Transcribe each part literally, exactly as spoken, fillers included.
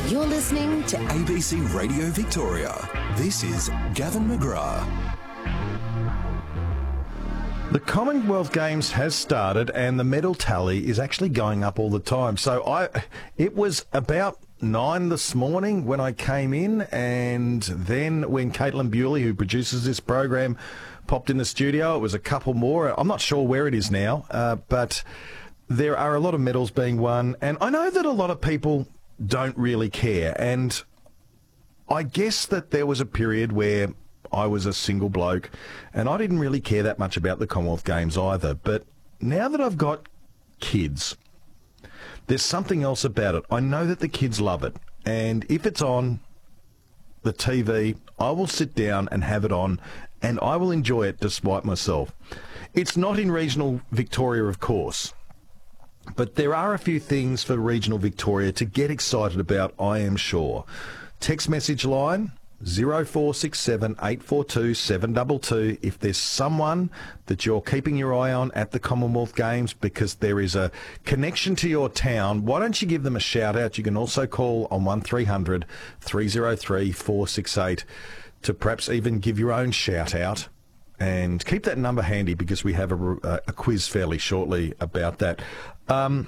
You're listening to A B C Radio Victoria. This is Gavin McGrath. The Commonwealth Games has started and the medal tally is actually going up all the time. So I, it was about nine this morning when I came in, and then when Caitlin Bewley, who produces this program, popped in the studio, it was a couple more. I'm not sure where it is now, uh, but there are a lot of medals being won, and I know that a lot of people don't really care, and I guess that there was a period where I was a single bloke and I didn't really care that much about the Commonwealth Games either. But now that I've got kids, there's something else about it. I know that the kids love it, and if it's on the T V, I will sit down and have it on, and I will enjoy it despite myself. It's not in regional Victoria, of course, but there are a few things for regional Victoria to get excited about, I am sure. Text message line zero four six seven, eight four two, seven two two if there's someone that you're keeping your eye on at the Commonwealth Games because there is a connection to your town. Why don't you give them a shout out? You can also call on one three hundred, three oh three, four six eight to perhaps even give your own shout out. And keep that number handy because we have a, a quiz fairly shortly about that. Um,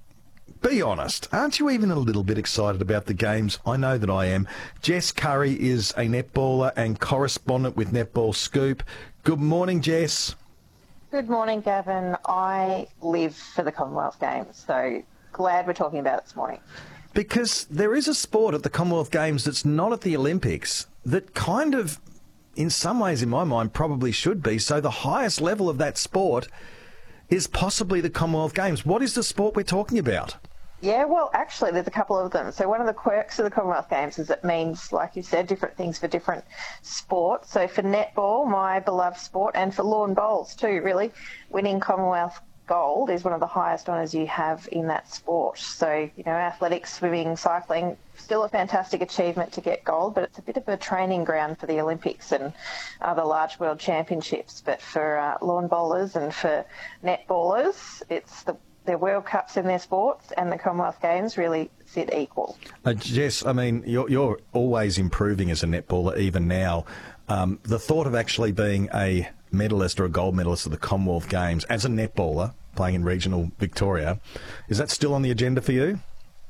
be honest, aren't you even a little bit excited about the games? I know that I am. Jess Curry is a netballer and correspondent with Netball Scoop. Good morning, Jess. Good morning, Gavin. I live for the Commonwealth Games, so glad we're talking about it this morning. Because there is a sport at the Commonwealth Games that's not at the Olympics that kind of, in some ways, in my mind, probably should be. So the highest level of that sport is possibly the Commonwealth Games. What is the sport we're talking about? Yeah, well, actually, there's a couple of them. So one of the quirks of the Commonwealth Games is it means, like you said, different things for different sports. So for netball, my beloved sport, and for lawn bowls too, really, winning Commonwealth gold is one of the highest honours you have in that sport. So, you know, athletics, swimming, cycling, still a fantastic achievement to get gold, but it's a bit of a training ground for the Olympics and other large world championships. But for uh, lawn bowlers and for netballers, it's the their World Cups in their sports, and the Commonwealth Games really sit equal. Uh, Jess, I mean, you're, you're always improving as a netballer, even now. Um, the thought of actually being a medalist or a gold medalist at the Commonwealth Games as a netballer playing in regional Victoria, is that still on the agenda for you?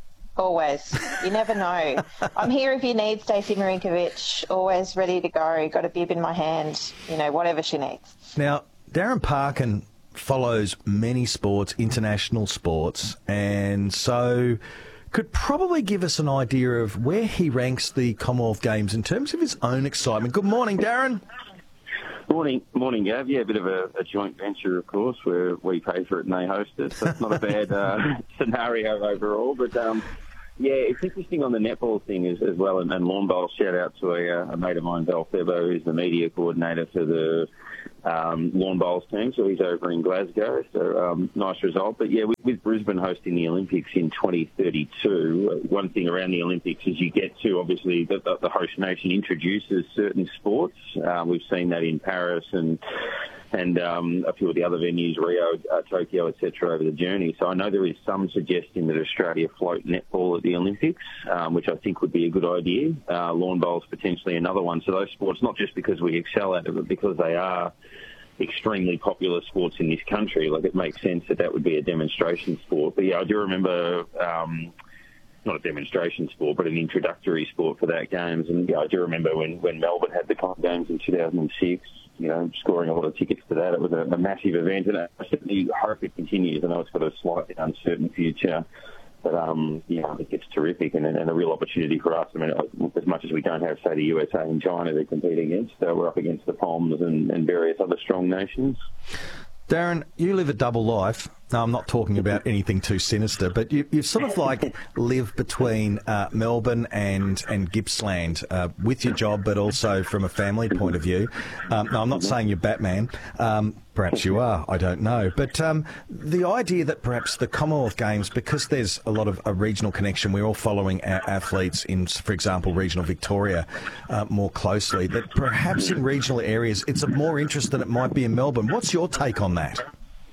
Always. You never know. I'm here if you need Stacey Marinkovic, always ready to go, got a bib in my hand, you know, whatever she needs. Now, Darren Parkin follows many sports, international sports, and so could probably give us an idea of where he ranks the Commonwealth Games in terms of his own excitement. Good morning, Darren. Morning, morning, Gav. Yeah, a bit of a, a joint venture, of course, where we pay for it and they host it. So it's not a bad uh, scenario overall. But, um, yeah, it's interesting on the netball thing as, as well. And, and lawn bowl, shout out to a, a mate of mine, Val Febo, who's the media coordinator for the um, lawn bowls team. So he's over in Glasgow. So um, nice result. But, yeah, with, with Brisbane hosting the Olympics in twenty thirty-two, uh, one thing around the Olympics is you get to, obviously, the, the, the host nation introduces certain sports. Uh, we've seen that in Paris and and um, a few of the other venues, Rio, uh, Tokyo, et cetera, over the journey. So I know there is some suggestion that Australia float netball at the Olympics, um, which I think would be a good idea. Uh, lawn bowls potentially another one. So those sports, not just because we excel at it, but because they are extremely popular sports in this country. Like, it makes sense that that would be a demonstration sport. But, yeah, I do remember... Um, not a demonstration sport, but an introductory sport for that games. And yeah, I do remember when, when Melbourne had the Commonwealth Games in two thousand six, you know, scoring a lot of tickets to that. It was a, a massive event, and I certainly hope it continues. I know it's got a slightly uncertain future, but um, yeah, I think it's terrific and, and a real opportunity for us. I mean, as much as we don't have, say, the U S A and China to compete against, uh, we're up against the Poms and, and various other strong nations. Darren, you live a double life. No, I'm not talking about anything too sinister, but you, you sort of like live between uh, Melbourne and, and Gippsland uh, with your job, but also from a family point of view. Um, no, I'm not saying you're Batman. Um, perhaps you are. I don't know. But um, the idea that perhaps the Commonwealth Games, because there's a lot of a regional connection, we're all following our athletes in, for example, regional Victoria uh, more closely, that perhaps in regional areas it's of more interest than it might be in Melbourne. What's your take on that?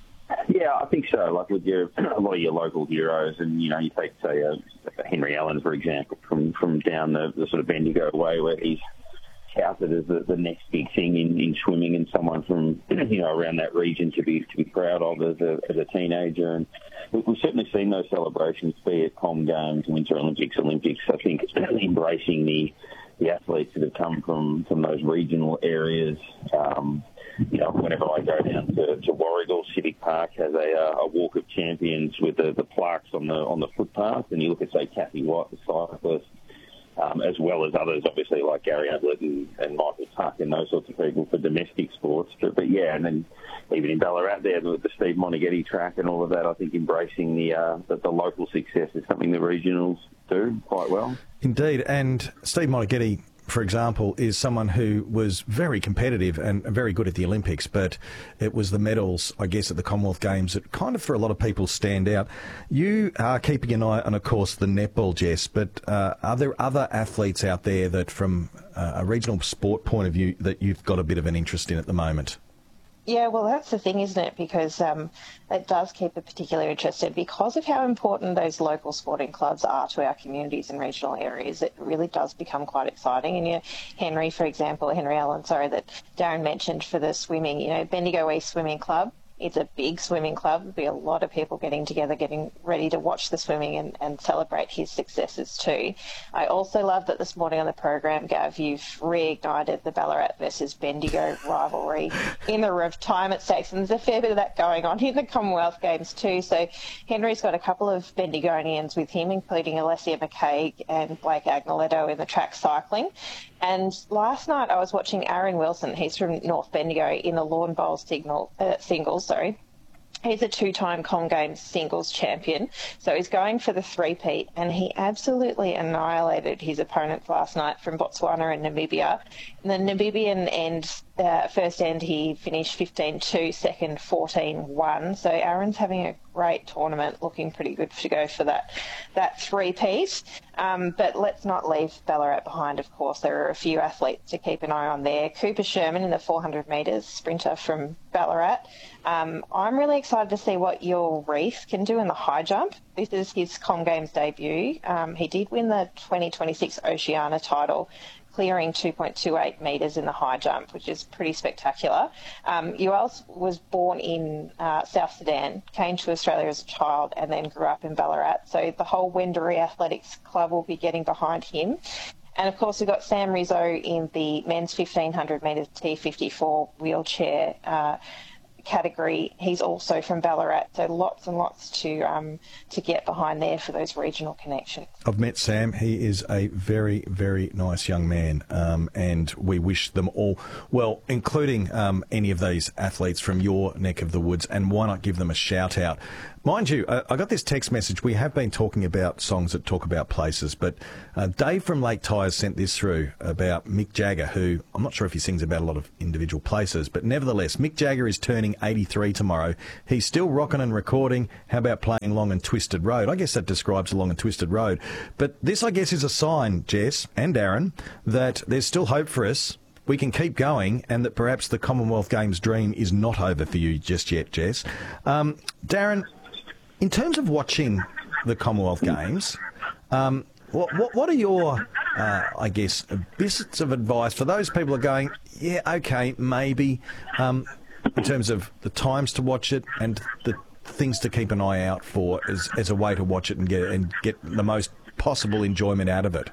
Yeah, I think so. Like with your a lot of your local heroes, and you know, you take say uh, Henry Allen for example, from from down the, the sort of Bendigo way, where he's touted as the, the next big thing in, in swimming, and someone from you know around that region to be to be proud of as a, as a teenager. And we've certainly seen those celebrations, be it Com Games, Winter Olympics, Olympics. I think embracing the the athletes that have come from from those regional areas. Um, You know, whenever I go down to, to Warragul, Civic Park has a, uh, a walk of champions with the, the plaques on the on the footpath, and you look at, say, Kathy White, the cyclist, um, as well as others, obviously, like Gary Ablett and, and Michael Tuck and those sorts of people for domestic sports. But, but yeah, and then even in Ballarat there with the Steve Monaghetti track and all of that, I think embracing the, uh, the, the local success is something the regionals do quite well. Indeed, and Steve Monaghetti, for example, is someone who was very competitive and very good at the Olympics, but it was the medals, I guess, at the Commonwealth Games that kind of, for a lot of people, stand out. You are keeping an eye on, of course, the netball, Jess, but uh, are there other athletes out there that, from uh, a regional sport point of view, that you've got a bit of an interest in at the moment? Yeah, well, that's the thing, isn't it? Because um, it does keep a particular interested because of how important those local sporting clubs are to our communities and regional areas. It really does become quite exciting. And, you know, Henry, for example, Henry Allen, sorry, that Darren mentioned for the swimming, you know, Bendigo East Swimming Club. It's a big swimming club. There'll be a lot of people getting together, getting ready to watch the swimming and, and celebrate his successes too. I also love that this morning on the program, Gav, you've reignited the Ballarat versus Bendigo rivalry in the retirement stakes. And there's a fair bit of that going on in the Commonwealth Games too. So Henry's got a couple of Bendigonians with him, including Alessia McCaig and Blake Agnoletto in the track cycling. And last night I was watching Aaron Wilson, he's from North Bendigo, in the lawn bowl signal, uh, singles, sorry. He's a two-time Com Games singles champion, so he's going for the three-peat, and he absolutely annihilated his opponents last night from Botswana and Namibia. In the Namibian end, uh, first end, he finished fifteen two, second fourteen one, so Aaron's having a great tournament, looking pretty good to go for that, that three-peat. Um, but let's not leave Ballarat behind, of course. There are a few athletes to keep an eye on there. Cooper Sherman in the four hundred metres, sprinter from Ballarat. Um, I'm really excited to see what Yul Reith can do in the high jump. This is his Com Games debut. Um, he did win the twenty twenty-six Oceania title, clearing two point two eight metres in the high jump, which is pretty spectacular. Um, Yuel was born in uh, South Sudan, came to Australia as a child, and then grew up in Ballarat. So the whole Wendouree Athletics Club will be getting behind him. And, of course, we've got Sam Rizzo in the men's fifteen hundred metres T fifty-four wheelchair uh category. He's also from Ballarat, so lots and lots to um, to get behind there for those regional connections. I've met Sam. He is a very, very nice young man, um, and we wish them all well, including um, any of these athletes from your neck of the woods, and why not give them a shout out? Mind you, uh, I got this text message. We have been talking about songs that talk about places, but uh, Dave from Lake Tyers sent this through about Mick Jagger, who I'm not sure if he sings about a lot of individual places, but nevertheless, Mick Jagger is turning eighty-three tomorrow. He's still rocking and recording. How about playing Long and Twisted Road? I guess that describes a Long and Twisted Road. But this, I guess, is a sign, Jess and Darren, that there's still hope for us. We can keep going, and that perhaps the Commonwealth Games dream is not over for you just yet, Jess. Um, Darren, in terms of watching the Commonwealth Games, um, what, what, what are your, uh, I guess, bits of advice for those people who are going, yeah, okay, maybe, um, in terms of the times to watch it and the things to keep an eye out for as, as a way to watch it and get and get the most possible enjoyment out of it?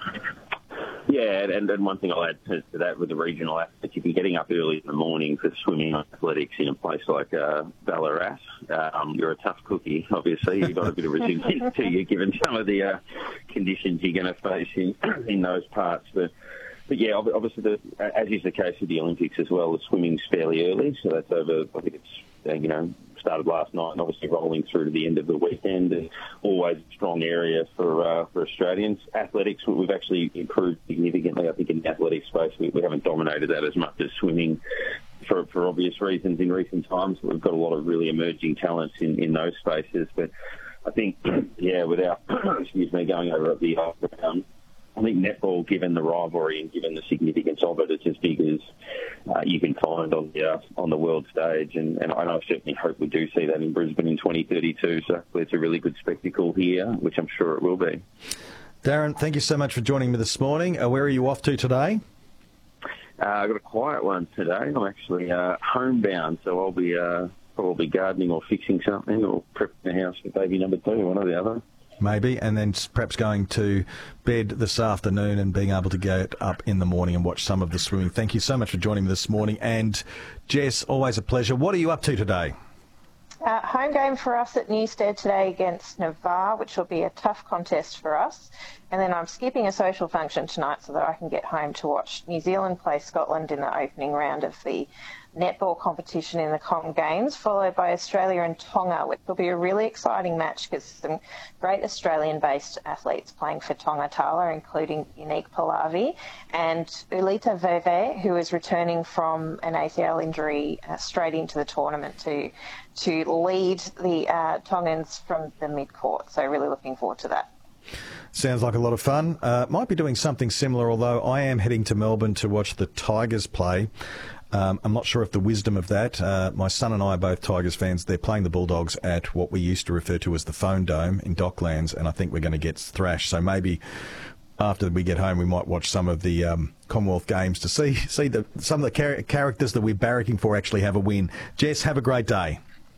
Yeah, and, and one thing I'll add to, to that with the regional athletes, if you're getting up early in the morning for swimming athletics in a place like uh, Ballarat, um, you're a tough cookie, obviously. You've got a bit of resilience to you, given some of the uh, conditions you're going to face in, in those parts. But, but yeah, obviously, the, as is the case with the Olympics as well, the swimming's fairly early, so that's over, I think it's, uh, you know, started last night and obviously rolling through to the end of the weekend. And always a strong area for uh, for Australians. Athletics, we've actually improved significantly. I think in the athletic space, we, we haven't dominated that as much as swimming for, for obvious reasons in recent times. We've got a lot of really emerging talents in, in those spaces. But I think, yeah, without, excuse me, going over at the ground, I think netball, given the rivalry and given the significance of it, it's as big as uh, you can find on the uh, on the world stage. And, and I certainly hope we do see that in Brisbane in twenty thirty-two. So it's a really good spectacle here, which I'm sure it will be. Darren, thank you so much for joining me this morning. Uh, where are you off to today? Uh, I've got a quiet one today. I'm actually uh, homebound, so I'll be uh, probably gardening or fixing something or prepping the house for baby number two, one or the other. Maybe, and then perhaps going to bed this afternoon and being able to get up in the morning and watch some of the swimming. Thank you so much for joining me this morning. And Jess, always a pleasure. What are you up to today? Uh, home game for us at Newstead today against Navarre, which will be a tough contest for us. And then I'm skipping a social function tonight so that I can get home to watch New Zealand play Scotland in the opening round of the netball competition in the Com Games, followed by Australia and Tonga, which will be a really exciting match because some great Australian-based athletes playing for Tonga-Tala, including Unique Pallavi and Ulita Veve, who is returning from an A C L injury uh, straight into the tournament to to lead the uh, Tongans from the mid-court. So really looking forward to that. Sounds like a lot of fun. Uh, might be doing something similar, although I am heading to Melbourne to watch the Tigers play. Um, I'm not sure if the wisdom of that. Uh, my son and I are both Tigers fans. They're playing the Bulldogs at what we used to refer to as the Phone Dome in Docklands, and I think we're going to get thrashed. So maybe after we get home, we might watch some of the um, Commonwealth Games to see see the, some of the char- characters that we're barracking for actually have a win. Jess, have a great day.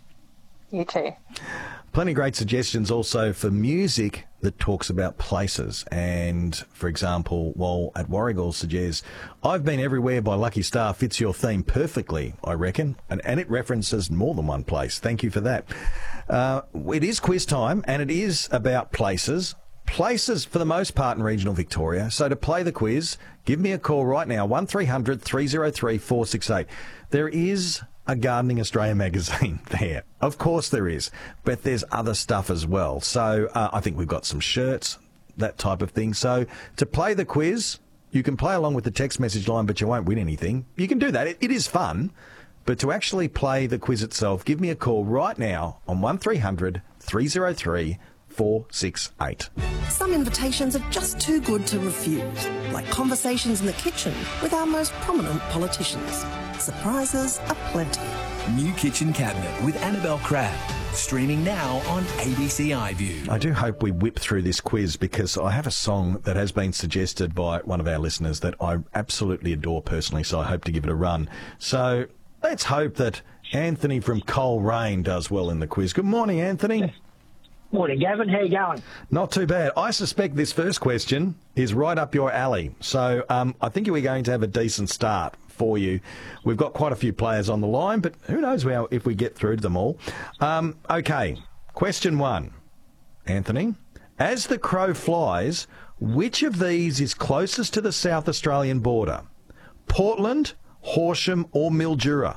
You too. Plenty of great suggestions also for music that talks about places. And, for example, while at Warragul suggests, I've Been Everywhere by Lucky Star fits your theme perfectly, I reckon. And, and it references more than one place. Thank you for that. Uh, it is quiz time, and it is about places. Places, for the most part, in regional Victoria. So to play the quiz, give me a call right now, one three hundred three oh three four six eight. There is a Gardening Australia magazine there. Of course there is, but there's other stuff as well. So uh, I think we've got some shirts, that type of thing. So to play the quiz, you can play along with the text message line, but you won't win anything. You can do that. It, it is fun. But to actually play the quiz itself, give me a call right now on one three hundred three oh three four six eight. Some invitations are just too good to refuse, like conversations in the kitchen with our most prominent politicians. Surprises are plenty. New Kitchen Cabinet with Annabelle Crabb. Streaming now on A B C iView. I do hope we whip through this quiz because I have a song that has been suggested by one of our listeners that I absolutely adore personally, so I hope to give it a run. So let's hope that Anthony from Coleraine does well in the quiz. Good morning, Anthony. Morning, Gavin. How you going? Not too bad. I suspect this first question is right up your alley. So um, I think we're going to have a decent start for you. We've got quite a few players on the line, but who knows if we get through to them all. Um, okay, question one. Anthony, as the crow flies, which of these is closest to the South Australian border? Portland, Horsham or Mildura?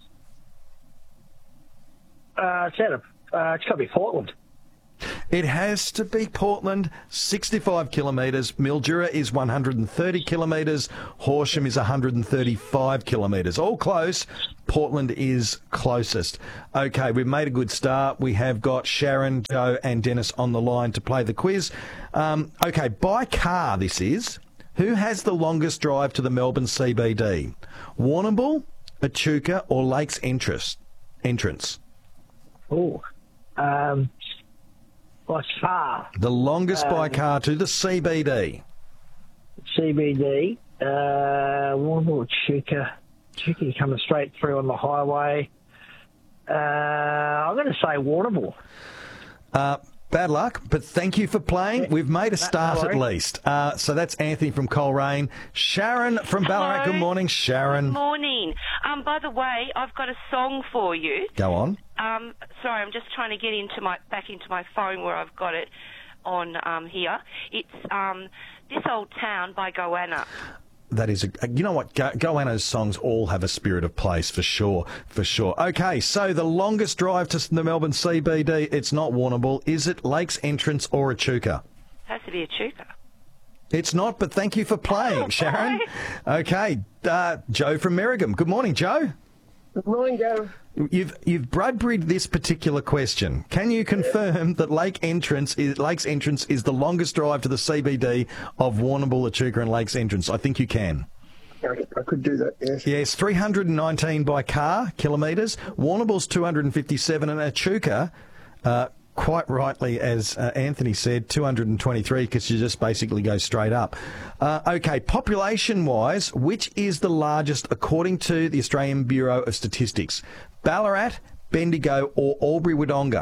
Uh, it's, out of, uh, it's got to be Portland. It has to be Portland, sixty-five kilometres. Mildura is one hundred thirty kilometres. Horsham is one hundred thirty-five kilometres. All close. Portland is closest. Okay, we've made a good start. We have got Sharon, Joe and Dennis on the line to play the quiz. Um, okay, by car this is. Who has the longest drive to the Melbourne C B D? Warrnambool, Echuca or Lakes Entrance? Entrance. Oh, um... by far. The longest um, by car to the C B D. C B D. Uh, Warrnambool, Echuca. Echuca coming straight through on the highway. Uh, I'm going to say Warrnambool. Uh, bad luck, but thank you for playing. Yeah. We've made a start no at least. Uh, so that's Anthony from Coleraine. Sharon from Ballarat. Hello. Good morning, Sharon. Good morning. Um, by the way, I've got a song for you. Go on. Um, sorry, I'm just trying to get into my back into my phone where I've got it on um, here. It's um, This Old Town by Goanna. That is, a, you know what, Go- Goanna's songs all have a spirit of place, for sure, for sure. Okay, so the longest drive to the Melbourne C B D, it's not Warrnambool. Is it Lakes Entrance or Echuca? Has to be Echuca. It's not, but thank you for playing, Sharon. Okay, uh, Joe from Merrigum. Good morning, Joe. Good morning, Gavin. You've you've Bradbury'd this particular question. Can you confirm that Lake Entrance is Lakes Entrance is the longest drive to the C B D of Warrnambool, Echuca and Lakes Entrance? I think you can. I could do that, yes. Yes, three hundred nineteen by car, kilometres. Warrnambool's two hundred fifty-seven and Echuca, uh, quite rightly, as uh, Anthony said, two hundred twenty-three because you just basically go straight up. Uh, okay, population-wise, which is the largest according to the Australian Bureau of Statistics? Ballarat, Bendigo or Albury-Wodonga?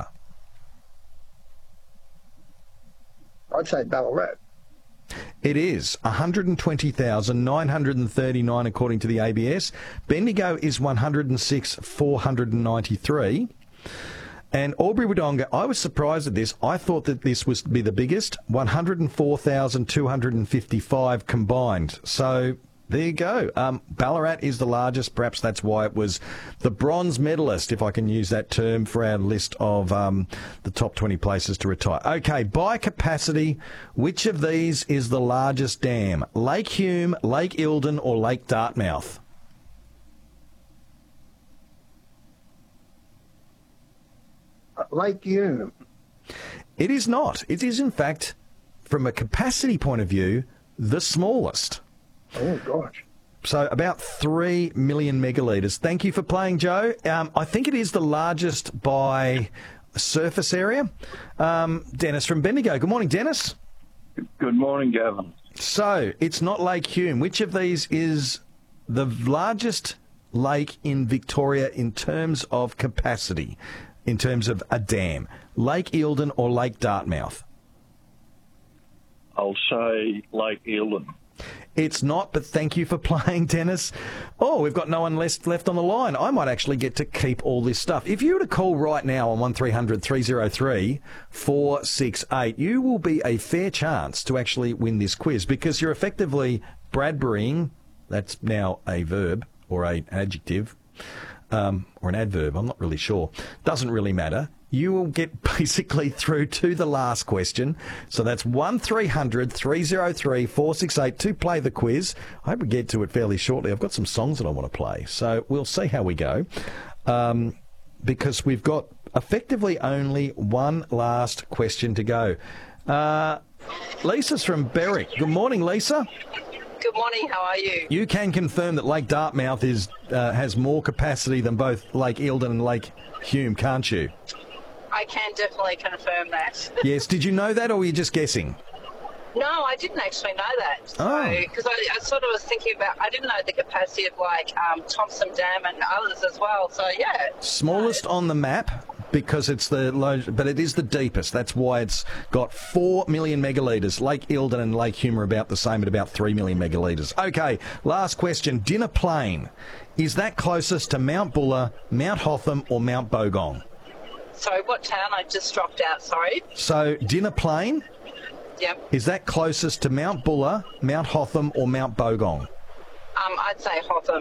I'd say Ballarat. It is one hundred twenty thousand nine hundred thirty-nine according to the A B S. Bendigo is one hundred six thousand four hundred ninety-three. And Albury-Wodonga, I was surprised at this. I thought that this was be the biggest, one hundred four thousand two hundred fifty-five combined. So there you go. Um, Ballarat is the largest. Perhaps that's why it was the bronze medalist, if I can use that term, for our list of um, the top twenty places to retire. Okay, by capacity, which of these is the largest dam? Lake Hume, Lake Eildon or Lake Dartmouth? Lake Hume. It is not. It is, in fact, from a capacity point of view, the smallest. Oh, gosh. So about three million megalitres. Thank you for playing, Joe. Um, I think it is the largest by surface area. Um, Dennis from Bendigo. Good morning, Dennis. Good morning, Gavin. So it's not Lake Hume. Which of these is the largest lake in Victoria in terms of capacity, in terms of a dam? Lake Eildon or Lake Dartmouth? I'll say Lake Eildon. It's not, but thank you for playing, Dennis. Oh, we've got no one left left on the line. I might actually get to keep all this stuff. If you were to call right now on one three hundred three oh three four six eight, you will be a fair chance to actually win this quiz because you're effectively Bradburying, that's now a verb or an adjective, um, or an adverb, I'm not really sure. Doesn't really matter. You will get basically through to the last question. So that's one three hundred three oh three four six eight to play the quiz. I hope we get to it fairly shortly. I've got some songs that I want to play. So we'll see how we go. Um, because we've got effectively only one last question to go. Uh, Lisa's from Berwick. Good morning, Lisa. Good morning, how are you? You can confirm that Lake Dartmouth is uh, has more capacity than both Lake Eildon and Lake Hume, can't you? I can definitely confirm that. Yes. Did you know that, or were you just guessing? No, I didn't actually know that. Oh. Because so, I, I sort of was thinking about, I didn't know the capacity of like um, Thompson Dam and others as well. So, yeah. Smallest on the map because it's the low, but it is the deepest. That's why it's got four million megalitres. Lake Eildon and Lake Hume are about the same at about three million megalitres. Okay, last question. Dinner Plain. Is that closest to Mount Buller, Mount Hotham or Mount Bogong? Sorry, what town? I just dropped out, sorry. So, Dinner Plain, yep. Is that closest to Mount Buller, Mount Hotham or Mount Bogong? Um, I'd say Hotham.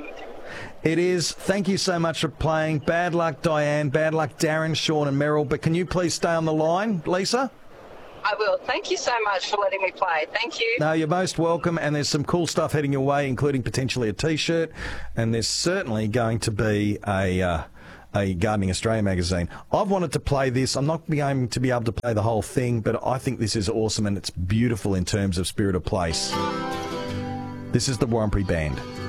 It is. Thank you so much for playing. Bad luck, Diane. Bad luck, Darren, Sean and Merrill. But can you please stay on the line, Lisa? I will. Thank you so much for letting me play. Thank you. No, you're most welcome. And there's some cool stuff heading your way, including potentially a T-shirt. And there's certainly going to be a... Uh, a Gardening Australia magazine. I've wanted to play this. I'm not going to be able to play the whole thing, but I think this is awesome and it's beautiful in terms of spirit of place. This is the Warrnambool Band.